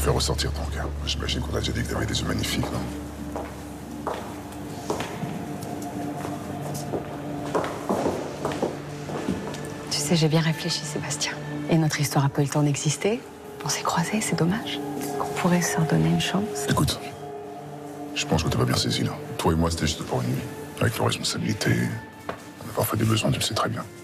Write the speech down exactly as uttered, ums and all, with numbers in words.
Fais ressortir ton cœur. J'imagine qu'on a déjà dit que t'avais des yeux magnifiques, non? Tu sais, j'ai bien réfléchi, Sébastien. Et notre histoire a pas eu le temps d'exister. On s'est croisés, c'est dommage. On pourrait se redonner une chance. Écoute, je pense que t'as pas bien saisi, là. Toi et moi, c'était juste pour une nuit. Avec nos responsabilités, on a parfois des besoins, tu le sais très bien.